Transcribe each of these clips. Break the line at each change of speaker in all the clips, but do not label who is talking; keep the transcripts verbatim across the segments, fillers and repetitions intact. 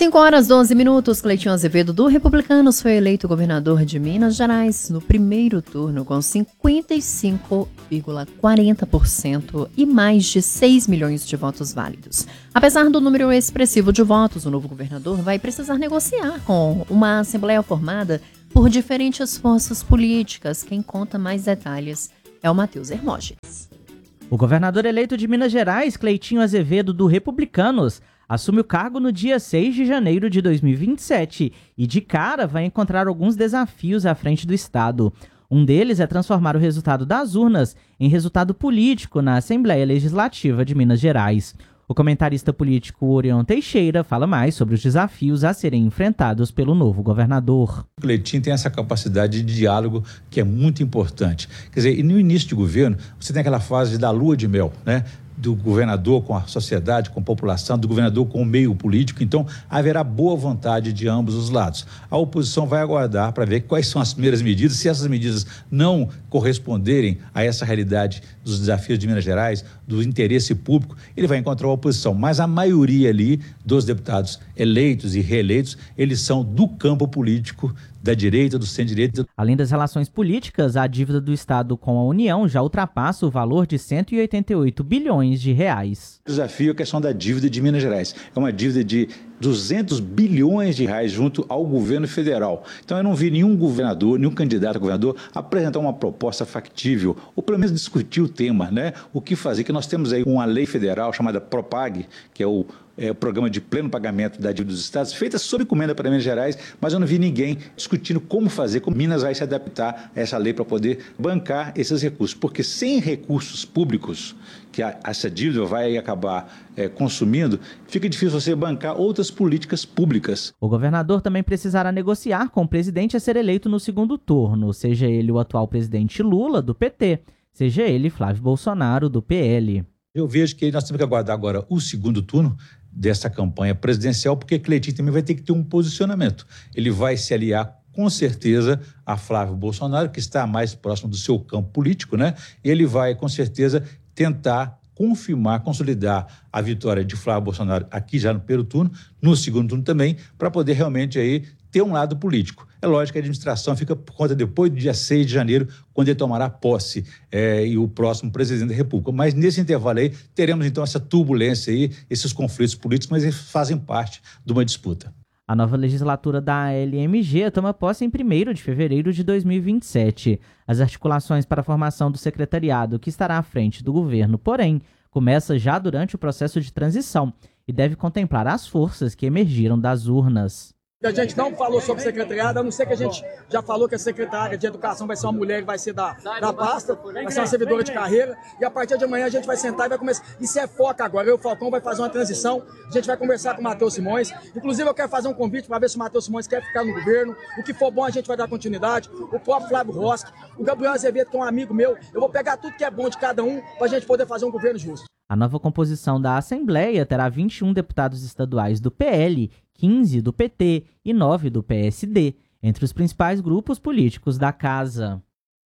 cinco horas e doze minutos, Cleitinho Azevedo, do Republicanos, foi eleito governador de Minas Gerais no primeiro turno com cinquenta e cinco vírgula quarenta por cento e mais de seis milhões de votos válidos. Apesar do número expressivo de votos, o novo governador vai precisar negociar com uma assembleia formada por diferentes forças políticas. Quem conta mais detalhes é o Matheus Hermógenes.
O governador eleito de Minas Gerais, Cleitinho Azevedo, do Republicanos, assume o cargo no dia seis de janeiro de dois mil e vinte e sete e, de cara, vai encontrar alguns desafios à frente do Estado. Um deles é transformar o resultado das urnas em resultado político na Assembleia Legislativa de Minas Gerais. O comentarista político Orion Teixeira fala mais sobre os desafios a serem enfrentados pelo novo governador.
O Cleitinho tem essa capacidade de diálogo que é muito importante. Quer dizer, e no início de governo, você tem aquela fase da lua de mel, né? Do governador com a sociedade, com a população, do governador com o meio político. Então, haverá boa vontade de ambos os lados. A oposição vai aguardar para ver quais são as primeiras medidas. Se essas medidas não corresponderem a essa realidade dos desafios de Minas Gerais, do interesse público, ele vai encontrar a oposição. Mas a maioria ali dos deputados eleitos e reeleitos, eles são do campo político, da direita, do centro-direita.
Além das relações políticas, a dívida do Estado com a União já ultrapassa o valor de cento e oitenta e oito bilhões de reais.
O desafio é a questão da dívida de Minas Gerais. É uma dívida de duzentos bilhões de reais junto ao governo federal. Então eu não vi nenhum governador, nenhum candidato a governador apresentar uma proposta factível, ou pelo menos discutir o tema, né? O que fazer, que nós temos aí uma lei federal chamada PROPAG, que é o É, o programa de pleno pagamento da dívida dos estados, feita sob encomenda para Minas Gerais, mas eu não vi ninguém discutindo como fazer, como Minas vai se adaptar a essa lei para poder bancar esses recursos, porque sem recursos públicos, que a, essa dívida vai acabar é, consumindo, fica difícil você bancar outras políticas públicas.
O governador também precisará negociar com o presidente a ser eleito no segundo turno, seja ele o atual presidente Lula, do P T, seja ele Flávio Bolsonaro, do P L.
Eu vejo que nós temos que aguardar agora o segundo turno dessa campanha presidencial, porque Cleitinho também vai ter que ter um posicionamento. Ele vai se aliar, com certeza, a Flávio Bolsonaro, que está mais próximo do seu campo político, né? E ele vai, com certeza, tentar confirmar, consolidar a vitória de Flávio Bolsonaro aqui já no primeiro turno, no segundo turno também, para poder realmente aí ter um lado político. É lógico que a administração fica por conta depois do dia seis de janeiro, quando ele tomará posse é, e o próximo presidente da República. Mas nesse intervalo aí, teremos então essa turbulência aí, esses conflitos políticos, mas eles fazem parte de uma disputa.
A nova legislatura da L M G toma posse em primeiro de fevereiro de dois mil e vinte e sete. As articulações para a formação do secretariado, que estará à frente do governo, porém, começa já durante o processo de transição e deve contemplar as forças que emergiram das urnas.
A gente não falou sobre secretariado, a não ser que a gente já falou que a secretária de educação vai ser uma mulher que vai ser da, da pasta, vai ser uma servidora de carreira, e a partir de amanhã a gente vai sentar e vai começar. Isso é foca agora. Eu, o Falcão, vai fazer uma transição, a gente vai conversar com o Matheus Simões. Inclusive, eu quero fazer um convite para ver se o Matheus Simões quer ficar no governo. O que for bom, a gente vai dar continuidade. O próprio Flávio Rosque, o Gabriel Azevedo, que é um amigo meu. Eu vou pegar tudo que é bom de cada um para a gente poder fazer um governo justo.
A nova composição da Assembleia terá vinte e um deputados estaduais do P L, quinze do P T e nove do P S D, entre os principais grupos políticos da casa.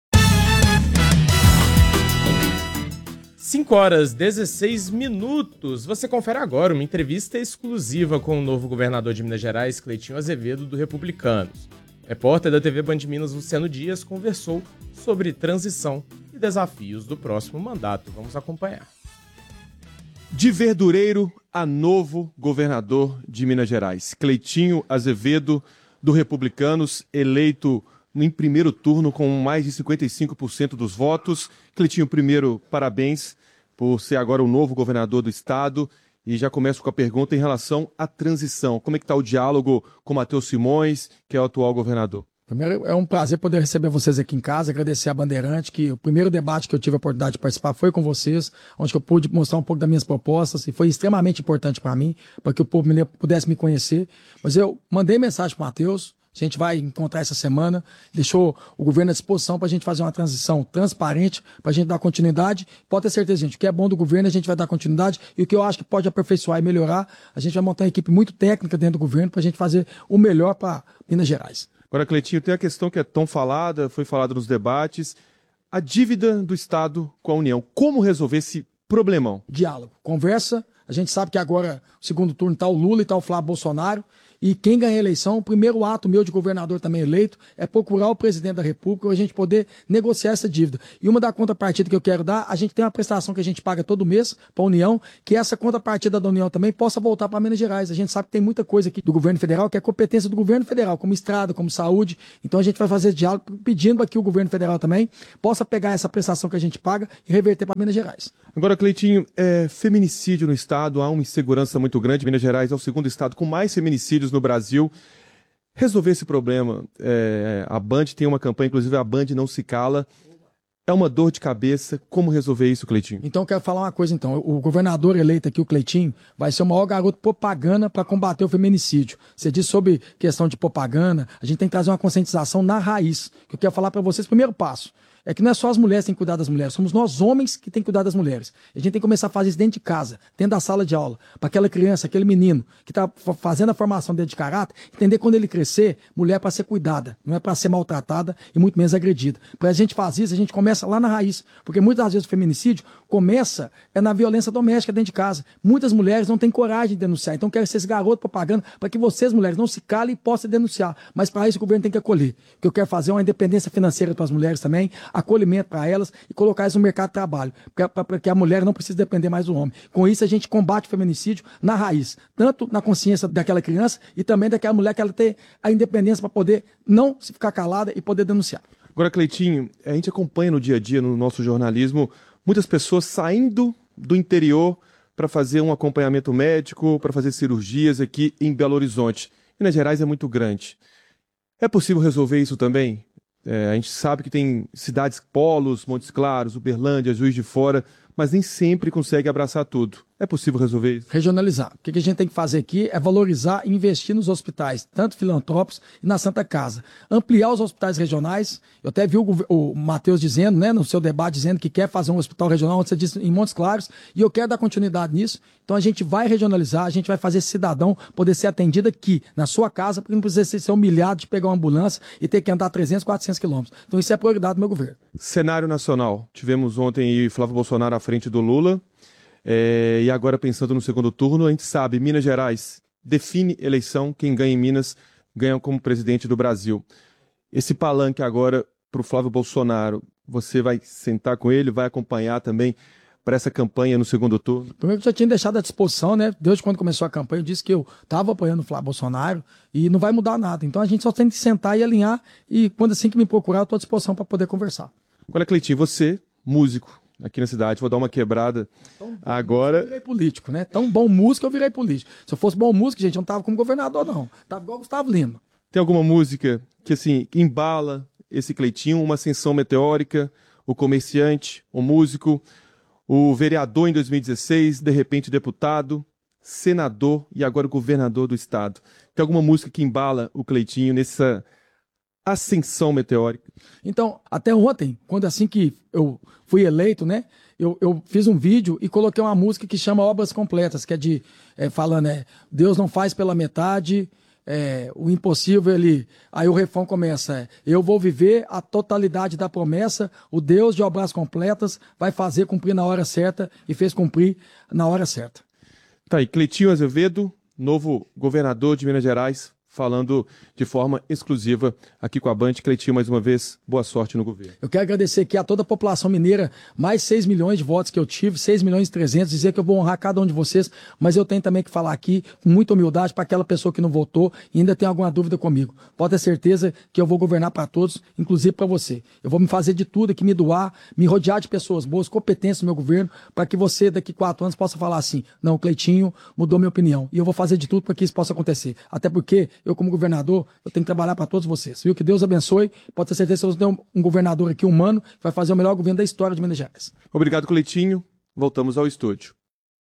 cinco horas e dezesseis minutos. Você confere agora uma entrevista exclusiva com o novo governador de Minas Gerais, Cleitinho Azevedo, do Republicanos. O repórter da T V Band Minas, Luciano Dias, conversou sobre transição e desafios do próximo mandato. Vamos acompanhar.
De Verdureiro a novo governador de Minas Gerais, Cleitinho Azevedo, do Republicanos, eleito em primeiro turno com mais de cinquenta e cinco por cento dos votos. Cleitinho, primeiro, parabéns por ser agora o novo governador do estado. E já começo com a pergunta em relação à transição. Como é que está o diálogo com Matheus Simões, que é o atual governador?
Primeiro, é um prazer poder receber vocês aqui em casa, agradecer a Bandeirante, que o primeiro debate que eu tive a oportunidade de participar foi com vocês, onde eu pude mostrar um pouco das minhas propostas, e foi extremamente importante para mim, para que o povo mineiro pudesse me conhecer. Mas eu mandei mensagem para o Matheus, a gente vai encontrar essa semana, deixou o governo à disposição para a gente fazer uma transição transparente, para a gente dar continuidade. Pode ter certeza, gente, o que é bom do governo a gente vai dar continuidade, e o que eu acho que pode aperfeiçoar e melhorar, a gente vai montar uma equipe muito técnica dentro do governo para a gente fazer o melhor para Minas Gerais.
Agora, Cleitinho, tem a questão que é tão falada, foi falada nos debates, a dívida do Estado com a União. Como resolver esse problemão?
Diálogo, conversa. A gente sabe que agora, o segundo turno, está o Lula e está o Flávio Bolsonaro. E quem ganha a eleição, o primeiro ato meu de governador também eleito, é procurar o presidente da República para a gente poder negociar essa dívida. E uma da contrapartida que eu quero dar, a gente tem uma prestação que a gente paga todo mês para a União, que essa contrapartida da União também possa voltar para Minas Gerais. A gente sabe que tem muita coisa aqui do governo federal que é competência do governo federal, como estrada, como saúde. Então a gente vai fazer diálogo pedindo para que o governo federal também possa pegar essa prestação que a gente paga e reverter para Minas Gerais.
Agora, Cleitinho, é, feminicídio no estado, há uma insegurança muito grande. Minas Gerais é o segundo estado com mais feminicídios no Brasil. Resolver esse problema, é, a Band tem uma campanha, inclusive a Band Não Se Cala, é uma dor de cabeça. Como resolver isso, Cleitinho?
Então eu quero falar uma coisa então, o governador eleito aqui, o Cleitinho, vai ser o maior garoto propaganda para combater o feminicídio. Você disse sobre questão de propaganda, a gente tem que trazer uma conscientização na raiz, que eu quero falar para vocês, primeiro passo, é que não é só as mulheres que têm que cuidar das mulheres, somos nós homens que têm que cuidar das mulheres. A gente tem que começar a fazer isso dentro de casa, dentro da sala de aula, para aquela criança, aquele menino que está fazendo a formação dentro de caráter, entender quando ele crescer, mulher é para ser cuidada, não é para ser maltratada e muito menos agredida. Para a gente fazer isso, a gente começa lá na raiz, porque muitas vezes o feminicídio começa é na violência doméstica dentro de casa. Muitas mulheres não têm coragem de denunciar, então quero ser esse garoto propaganda para que vocês, mulheres, não se calem e possam denunciar. Mas para isso o governo tem que acolher. O que eu quero fazer é uma independência financeira para as mulheres também, acolhimento para elas e colocar isso no mercado de trabalho, para que a mulher não precise depender mais do homem. Com isso, a gente combate o feminicídio na raiz, tanto na consciência daquela criança e também daquela mulher que ela tem a independência para poder não se ficar calada e poder denunciar.
Agora, Cleitinho, a gente acompanha no dia a dia, no nosso jornalismo, muitas pessoas saindo do interior para fazer um acompanhamento médico, para fazer cirurgias aqui em Belo Horizonte. Minas Gerais é muito grande. É possível resolver isso também? É, a gente sabe que tem cidades polos, Montes Claros, Uberlândia, Juiz de Fora, mas nem sempre consegue abraçar tudo. É possível resolver isso?
Regionalizar. O que a gente tem que fazer aqui é valorizar e investir nos hospitais, tanto filantrópicos e na Santa Casa. Ampliar os hospitais regionais. Eu até vi o, o Matheus dizendo, né, no seu debate, dizendo que quer fazer um hospital regional, onde você disse em Montes Claros, e eu quero dar continuidade nisso. Então a gente vai regionalizar, a gente vai fazer esse cidadão poder ser atendido aqui, na sua casa, porque não precisa ser humilhado de pegar uma ambulância e ter que andar trezentos, quatrocentos quilômetros. Então isso é a prioridade do meu governo.
Cenário nacional. Tivemos ontem Flávio Bolsonaro à frente do Lula. É, e agora, pensando no segundo turno, a gente sabe, Minas Gerais define eleição, quem ganha em Minas ganha como presidente do Brasil. Esse palanque agora para o Flávio Bolsonaro, você vai sentar com ele, vai acompanhar também para essa campanha no segundo turno?
Primeiro que eu já tinha deixado à disposição, né? Desde quando começou a campanha, eu disse que eu estava apoiando o Flávio Bolsonaro e não vai mudar nada. Então a gente só tem que sentar e alinhar e quando assim que me procurar, eu estou à disposição para poder conversar.
Agora, Cleitinho, você, músico, aqui na cidade, vou dar uma quebrada agora.
Eu virei político, né? Tão bom músico, eu virei político. Se eu fosse bom músico, gente, eu não tava como governador, não. Tava igual o Gustavo Lima.
Tem alguma música que, assim, embala esse Cleitinho, uma ascensão meteórica, o comerciante, o músico, o vereador em dois mil e dezesseis, de repente deputado, senador e agora governador do estado. Tem alguma música que embala o Cleitinho nessa ascensão meteórica?
Então, até ontem, quando assim que eu fui eleito, né, eu, eu fiz um vídeo e coloquei uma música que chama Obras Completas, que é de, é, falando, é, Deus não faz pela metade, é, o impossível, ele... Aí o refrão começa, é, eu vou viver a totalidade da promessa, o Deus de obras completas vai fazer cumprir na hora certa e fez cumprir na hora certa.
Tá aí, Cleitinho Azevedo, novo governador de Minas Gerais, falando de forma exclusiva aqui com a Band. Cleitinho, mais uma vez, boa sorte no governo.
Eu quero agradecer aqui a toda a população mineira, mais seis milhões de votos que eu tive, seis milhões e trezentos, dizer que eu vou honrar cada um de vocês, mas eu tenho também que falar aqui com muita humildade para aquela pessoa que não votou e ainda tem alguma dúvida comigo. Pode ter certeza que eu vou governar para todos, inclusive para você. Eu vou me fazer de tudo aqui, me doar, me rodear de pessoas boas, competentes no meu governo, para que você daqui quatro anos possa falar assim, não, o Cleitinho mudou minha opinião. E eu vou fazer de tudo para que isso possa acontecer. Até porque eu, como governador, eu tenho que trabalhar para todos vocês. Viu? Que Deus abençoe. Pode ter certeza que você tem um, um governador aqui humano que vai fazer o melhor governo da história de Minas Gerais.
Obrigado, Cleitinho. Voltamos ao estúdio.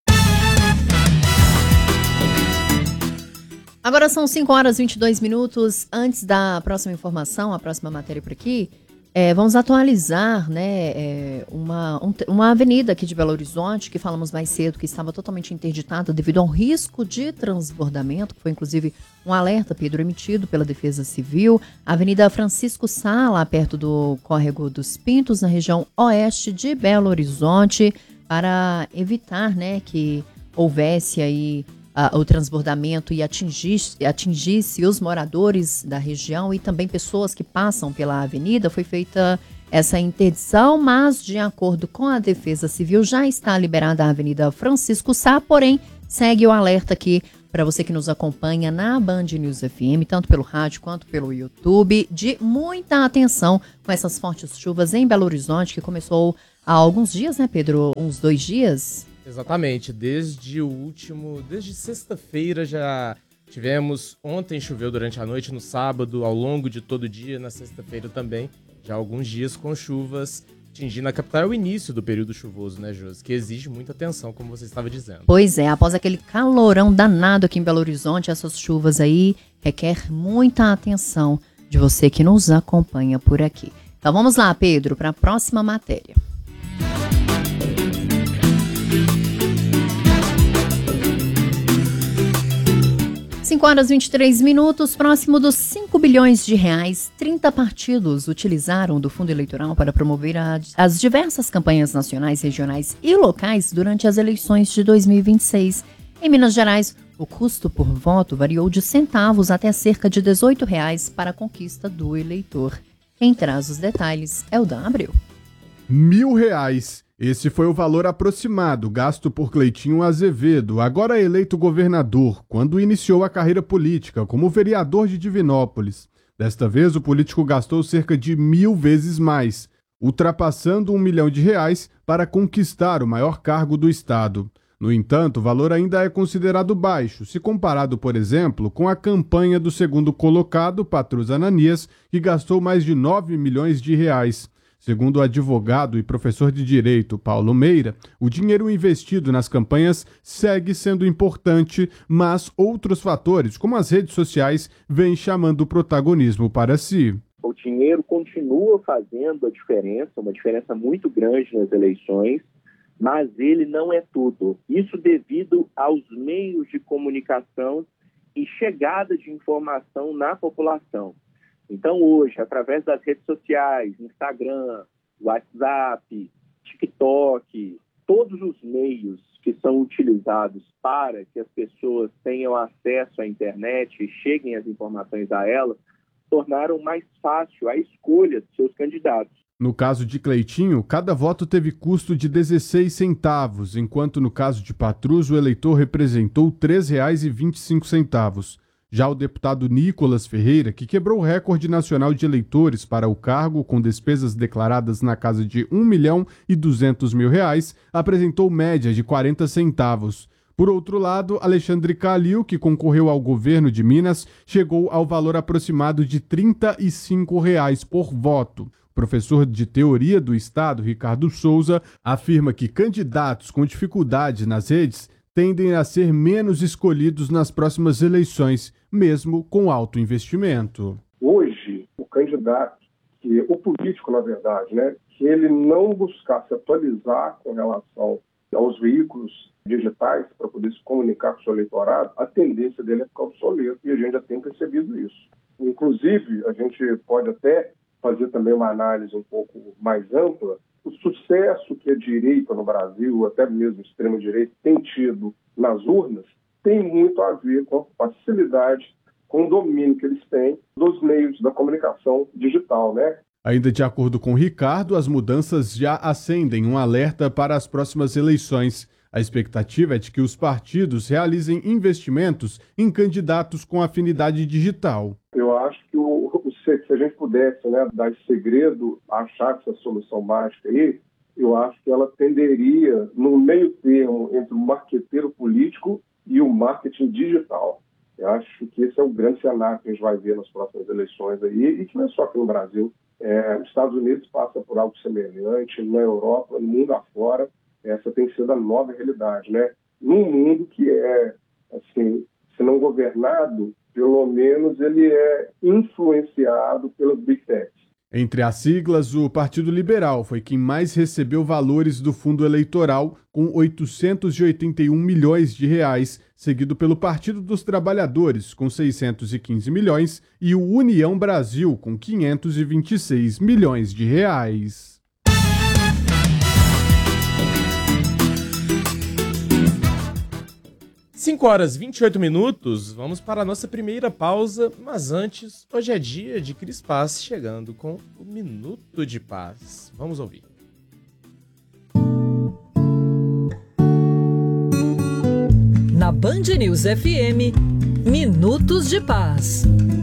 Agora são cinco horas e vinte e dois minutos. Antes da próxima informação, a próxima matéria por aqui, é, vamos atualizar, né, é, uma, um, uma avenida aqui de Belo Horizonte, que falamos mais cedo, que estava totalmente interditada devido ao risco de transbordamento, que foi inclusive um alerta, Pedro, emitido pela Defesa Civil. A Avenida Francisco Sala, perto do Córrego dos Pintos, na região oeste de Belo Horizonte, para evitar, né, que houvesse aí uh, o transbordamento e atingisse, atingisse os moradores da região e também pessoas que passam pela avenida. Foi feita essa interdição, mas de acordo com a Defesa Civil já está liberada a Avenida Francisco Sá, porém segue o alerta aqui para você que nos acompanha na Band News F M, tanto pelo rádio quanto pelo YouTube, de muita atenção com essas fortes chuvas em Belo Horizonte, que começou há alguns dias, né, Pedro? Uns dois dias?
Exatamente, desde o último, desde sexta-feira já tivemos, ontem choveu durante a noite, no sábado, ao longo de todo o dia, na sexta-feira também, já alguns dias com chuvas atingindo a capital. É o início do período chuvoso, né, Josi? Que exige muita atenção, como você estava dizendo.
Pois é, após aquele calorão danado aqui em Belo Horizonte, essas chuvas aí requer muita atenção de você que nos acompanha por aqui. Então vamos lá, Pedro, para a próxima matéria. cinco horas e vinte e três minutos, próximo dos cinco bilhões de reais, trinta partidos utilizaram do fundo eleitoral para promover a, as diversas campanhas nacionais, regionais e locais durante as eleições de dois mil e vinte e seis. Em Minas Gerais, o custo por voto variou de centavos até cerca de dezoito reais para a conquista do eleitor. Quem traz os detalhes é o Dan Abreu.
Mil reais. Esse foi o valor aproximado gasto por Cleitinho Azevedo, agora eleito governador, quando iniciou a carreira política como vereador de Divinópolis. Desta vez, o político gastou cerca de mil vezes mais, ultrapassando um milhão de reais para conquistar o maior cargo do estado. No entanto, o valor ainda é considerado baixo, se comparado, por exemplo, com a campanha do segundo colocado, Patrus Ananias, que gastou mais de nove milhões de reais. Segundo o advogado e professor de Direito Paulo Meira, o dinheiro investido nas campanhas segue sendo importante, mas outros fatores, como as redes sociais, vêm chamando o protagonismo para si.
O dinheiro continua fazendo a diferença, uma diferença muito grande nas eleições, mas ele não é tudo. Isso devido aos meios de comunicação e chegada de informação na população. Então, hoje, através das redes sociais, Instagram, WhatsApp, TikTok, todos os meios que são utilizados para que as pessoas tenham acesso à internet e cheguem as informações a ela, tornaram mais fácil a escolha de seus candidatos.
No caso de Cleitinho, cada voto teve custo de dezesseis centavos, enquanto no caso de Patrus, o eleitor representou três reais e vinte e cinco centavos. Já o deputado Nicolas Ferreira, que quebrou o recorde nacional de eleitores para o cargo com despesas declaradas na casa de um milhão e duzentos mil reais, apresentou média de quarenta centavos. Por outro lado, Alexandre Calil, que concorreu ao governo de Minas, chegou ao valor aproximado de trinta e cinco reais por voto. O professor de teoria do Estado, Ricardo Souza, afirma que candidatos com dificuldade nas redes tendem a ser menos escolhidos nas próximas eleições, mesmo com alto investimento.
Hoje, o candidato, que, o político, na verdade, né, que ele não buscasse atualizar com relação aos veículos digitais para poder se comunicar com o seu eleitorado, a tendência dele é ficar obsoleto, e a gente já tem percebido isso. Inclusive, a gente pode até fazer também uma análise um pouco mais ampla. O sucesso que a direita no Brasil, até mesmo a extrema-direita, tem tido nas urnas, tem muito a ver com a facilidade, com o domínio que eles têm dos meios da comunicação digital, né?
Ainda de acordo com Ricardo, as mudanças já acendem um alerta para as próximas eleições. A expectativa é de que os partidos realizem investimentos em candidatos com afinidade digital.
Eu acho que o, o, se a gente pudesse, né, dar esse segredo, achar essa solução mágica aí, eu acho que ela tenderia no meio termo entre o marqueteiro político e o marketing digital. Eu acho que esse é o grande cenário que a gente vai ver nas próximas eleições aí, e que não é só aqui no Brasil. É, os Estados Unidos passam por algo semelhante, na Europa, no mundo afora, essa tem sido a nova realidade, né? Num mundo que é, assim, se não governado, pelo menos ele é influenciado pelas Big Techs.
Entre as siglas, o Partido Liberal foi quem mais recebeu valores do fundo eleitoral, com oitocentos e oitenta e um milhões de reais, seguido pelo Partido dos Trabalhadores, com seiscentos e quinze milhões, e o União Brasil, com quinhentos e vinte e seis milhões de reais.
cinco horas e vinte e oito minutos, vamos para a nossa primeira pausa, mas antes, hoje é dia de Cris Paz chegando com o Minuto de Paz. Vamos ouvir.
Na Band News F M, Minutos de Paz.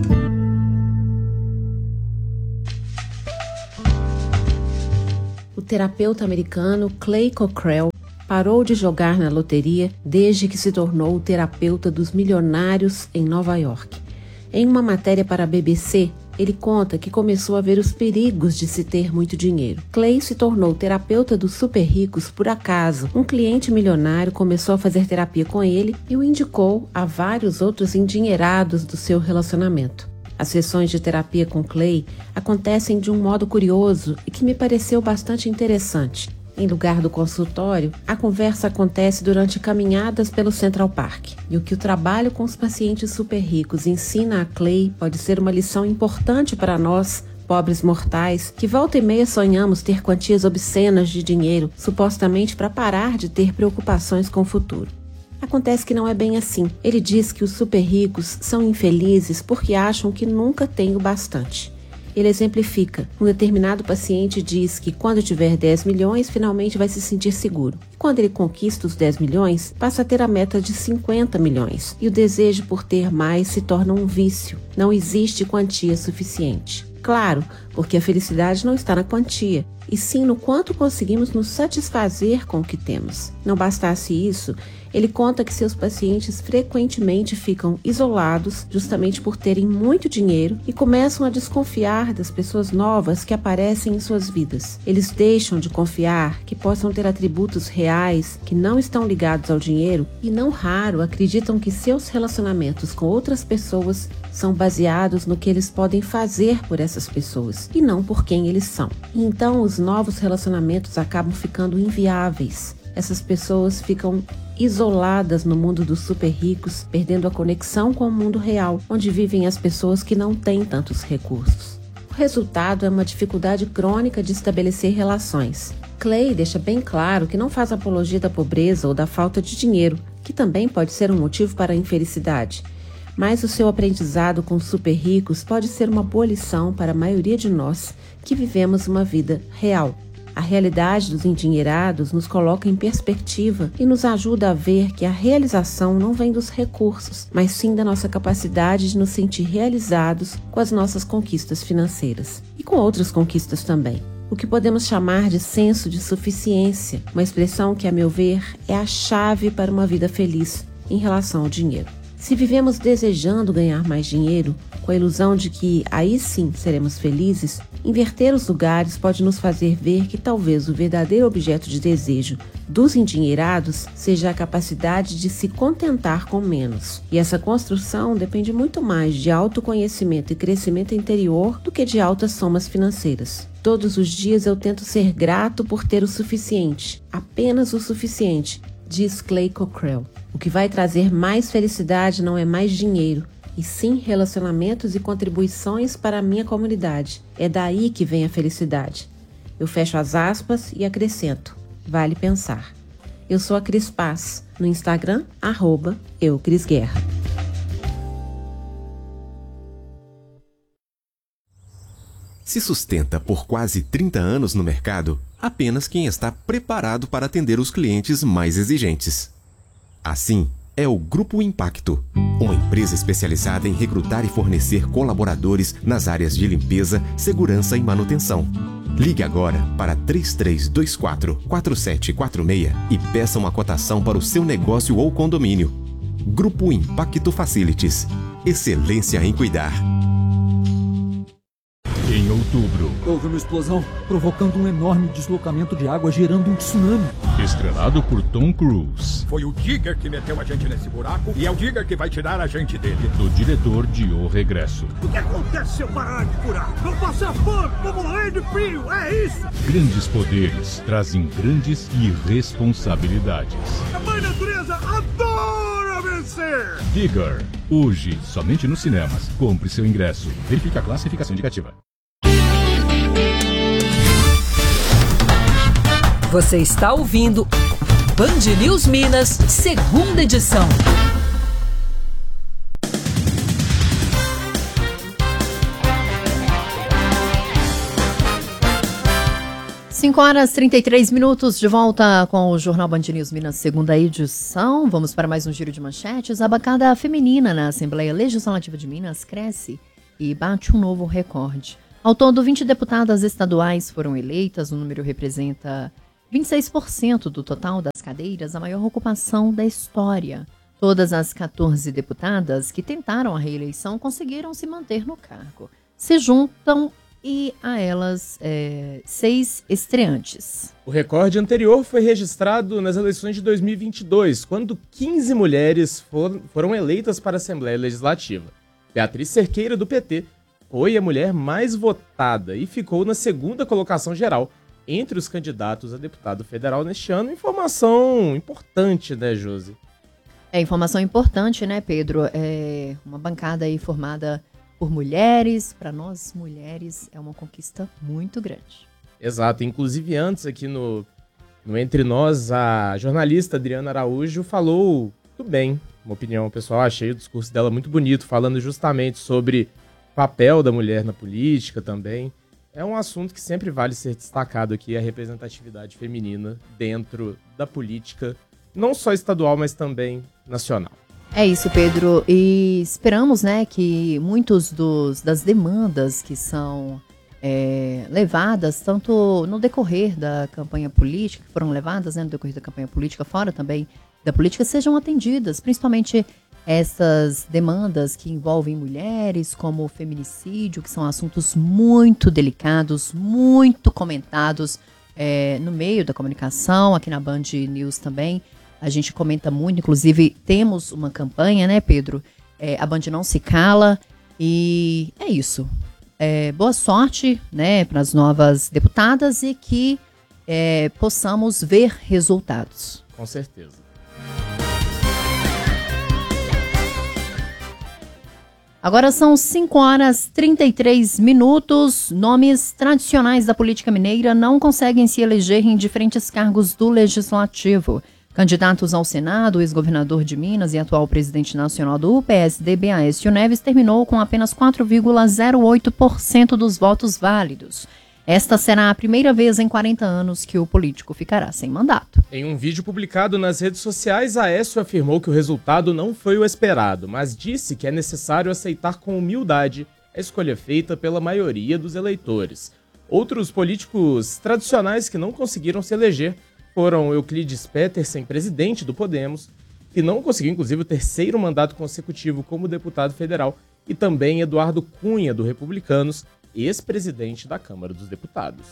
O terapeuta americano Clay Cockrell parou de jogar na loteria desde que se tornou o terapeuta dos milionários em Nova York. Em uma matéria para a B B C, ele conta que começou a ver os perigos de se ter muito dinheiro. Clay se tornou terapeuta dos super ricos por acaso. Um cliente milionário começou a fazer terapia com ele e o indicou a vários outros endinheirados do seu relacionamento. As sessões de terapia com Clay acontecem de um modo curioso e que me pareceu bastante interessante. Em lugar do consultório, a conversa acontece durante caminhadas pelo Central Park. E o que o trabalho com os pacientes super ricos ensina a Clay pode ser uma lição importante para nós, pobres mortais, que volta e meia sonhamos ter quantias obscenas de dinheiro, supostamente para parar de ter preocupações com o futuro. Acontece que não é bem assim. Ele diz que os super ricos são infelizes porque acham que nunca têm o bastante. Ele exemplifica. Um determinado paciente diz que quando tiver dez milhões, finalmente vai se sentir seguro. E quando ele conquista os dez milhões, passa a ter a meta de cinquenta milhões. E o desejo por ter mais se torna um vício. Não existe quantia suficiente. Claro, porque a felicidade não está na quantia, e sim no quanto conseguimos nos satisfazer com o que temos. Não bastasse isso, ele conta que seus pacientes frequentemente ficam isolados justamente por terem muito dinheiro e começam a desconfiar das pessoas novas que aparecem em suas vidas. Eles deixam de confiar que possam ter atributos reais que não estão ligados ao dinheiro e, não raro, acreditam que seus relacionamentos com outras pessoas são baseados no que eles podem fazer por essas pessoas e não por quem eles são. E então os novos relacionamentos acabam ficando inviáveis. Essas pessoas ficam isoladas no mundo dos super ricos, perdendo a conexão com o mundo real, onde vivem as pessoas que não têm tantos recursos. O resultado é uma dificuldade crônica de estabelecer relações. Clay deixa bem claro que não faz apologia da pobreza ou da falta de dinheiro, que também pode ser um motivo para a infelicidade. Mas o seu aprendizado com os super ricos pode ser uma boa lição para a maioria de nós que vivemos uma vida real. A realidade dos endinheirados nos coloca em perspectiva e nos ajuda a ver que a realização não vem dos recursos, mas sim da nossa capacidade de nos sentir realizados com as nossas conquistas financeiras. E com outras conquistas também. O que podemos chamar de senso de suficiência, uma expressão que, a meu ver, é a chave para uma vida feliz em relação ao dinheiro. Se vivemos desejando ganhar mais dinheiro, com a ilusão de que aí sim seremos felizes, inverter os lugares pode nos fazer ver que talvez o verdadeiro objeto de desejo dos endinheirados seja a capacidade de se contentar com menos. E essa construção depende muito mais de autoconhecimento e crescimento interior do que de altas somas financeiras. Todos os dias eu tento ser grato por ter o suficiente, apenas o suficiente, diz Clay Cockrell. O que vai trazer mais felicidade não é mais dinheiro, e sim relacionamentos e contribuições para a minha comunidade. É daí que vem a felicidade. Eu fecho as aspas e acrescento. Vale pensar. Eu sou a Cris Paz, no Instagram, arroba eucrisguerra.
Se sustenta por quase trinta anos no mercado, apenas quem está preparado para atender os clientes mais exigentes. Assim, é o Grupo Impacto, uma empresa especializada em recrutar e fornecer colaboradores nas áreas de limpeza, segurança e manutenção. Ligue agora para três três dois quatro, quatro sete quatro seis e peça uma cotação para o seu negócio ou condomínio. Grupo Impacto Facilities. Excelência em cuidar.
Em outubro, houve uma explosão, provocando um enorme deslocamento de água, gerando um tsunami. Estrelado por Tom Cruise.
Foi o Digger que meteu a gente nesse buraco e é o Digger que vai tirar a gente dele.
Do diretor de O Regresso.
O que acontece se eu parar de curar? Vou passar fome, vou morrer de frio, é isso!
Grandes poderes trazem grandes responsabilidades.
A mãe natureza adora vencer!
Digger, hoje, somente nos cinemas. Compre seu ingresso. Verifique a classificação indicativa.
Você está ouvindo Band News Minas, segunda edição.
cinco horas e trinta e três minutos, de volta com o Jornal Band News Minas, segunda edição. Vamos para mais um giro de manchetes. A bancada feminina na Assembleia Legislativa de Minas cresce e bate um novo recorde. Ao todo, vinte deputadas estaduais foram eleitas, o número representa vinte e seis por cento do total das cadeiras, a maior ocupação da história. Todas as quatorze deputadas que tentaram a reeleição conseguiram se manter no cargo. Se juntam e a elas é, seis estreantes.
O recorde anterior foi registrado nas eleições de dois mil e vinte e dois, quando quinze mulheres for, foram eleitas para a Assembleia Legislativa. Beatriz Cerqueira, do P T, foi a mulher mais votada e ficou na segunda colocação geral entre os candidatos a deputado federal neste ano. Informação importante, né, Josi?
É informação importante, né, Pedro? É uma bancada aí formada por mulheres, para nós mulheres, é uma conquista muito grande.
Exato, inclusive antes aqui no, no Entre Nós, a jornalista Adriana Araújo falou muito bem, uma opinião pessoal, achei o discurso dela muito bonito, falando justamente sobre o papel da mulher na política também. É um assunto que sempre vale ser destacado aqui, a representatividade feminina dentro da política, não só estadual, mas também nacional.
É isso, Pedro, e esperamos, né, que muitos dos, das demandas que são é, levadas, tanto no decorrer da campanha política, que foram levadas, né, no decorrer da campanha política, fora também da política, sejam atendidas, principalmente essas demandas que envolvem mulheres, como o feminicídio, que são assuntos muito delicados, muito comentados é, no meio da comunicação, aqui na Band News também. A gente comenta muito, inclusive temos uma campanha, né, Pedro? É, a Band não se cala e é isso. É, boa sorte, né, para as novas deputadas e que é, possamos ver resultados.
Com certeza.
Agora são cinco horas e trinta e três minutos. Nomes tradicionais da política mineira não conseguem se eleger em diferentes cargos do Legislativo. Candidatos ao Senado, o ex-governador de Minas e atual presidente nacional do P S D B, Aécio Neves, terminou com apenas quatro vírgula zero oito por cento dos votos válidos. Esta será a primeira vez em quarenta anos que o político ficará sem mandato.
Em um vídeo publicado nas redes sociais, Aécio afirmou que o resultado não foi o esperado, mas disse que é necessário aceitar com humildade a escolha feita pela maioria dos eleitores. Outros políticos tradicionais que não conseguiram se eleger foram Euclides Petersen, presidente do Podemos, que não conseguiu, inclusive, o terceiro mandato consecutivo como deputado federal, e também Eduardo Cunha, do Republicanos, ex-presidente da Câmara dos Deputados.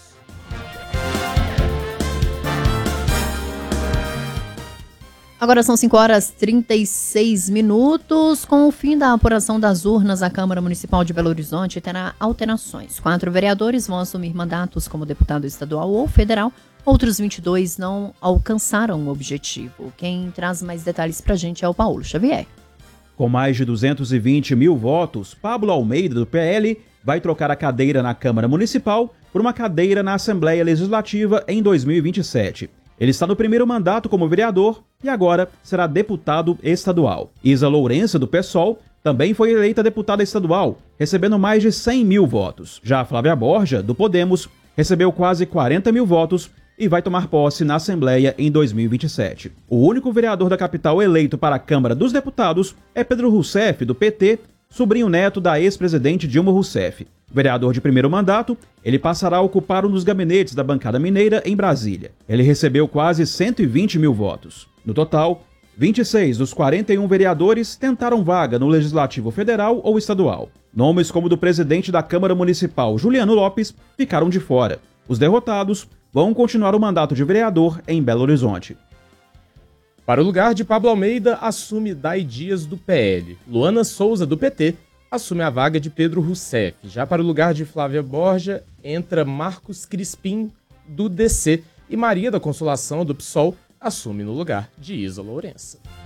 Agora são cinco horas e trinta e seis minutos. Com o fim da apuração das urnas, a Câmara Municipal de Belo Horizonte terá alterações. Quatro vereadores vão assumir mandatos como deputado estadual ou federal. Outros vinte e dois não alcançaram o objetivo. Quem traz mais detalhes pra gente é o Paulo Xavier.
Com mais de duzentos e vinte mil votos, Pablo Almeida, do P L, vai trocar a cadeira na Câmara Municipal por uma cadeira na Assembleia Legislativa em dois mil e vinte e sete. Ele está no primeiro mandato como vereador e agora será deputado estadual. Isa Lourença, do PSOL, também foi eleita deputada estadual, recebendo mais de cem mil votos. Já Flávia Borja, do Podemos, recebeu quase quarenta mil votos e vai tomar posse na Assembleia em dois mil e vinte e sete. O único vereador da capital eleito para a Câmara dos Deputados é Pedro Rousseff, do P T, sobrinho neto da ex-presidente Dilma Rousseff. Vereador de primeiro mandato, ele passará a ocupar um dos gabinetes da bancada mineira em Brasília. Ele recebeu quase cento e vinte mil votos. No total, vinte e seis dos quarenta e um vereadores tentaram vaga no Legislativo Federal ou Estadual. Nomes como o do presidente da Câmara Municipal, Juliano Lopes, ficaram de fora. Os derrotados vão continuar o mandato de vereador em Belo Horizonte.
Para o lugar de Pablo Almeida, assume Day Dias, do P L. Luana Souza, do P T, assume a vaga de Pedro Rousseff. Já para o lugar de Flávia Borja, entra Marcos Crispim, do D C. E Maria da Consolação, do PSOL, assume no lugar de Isa Lourença.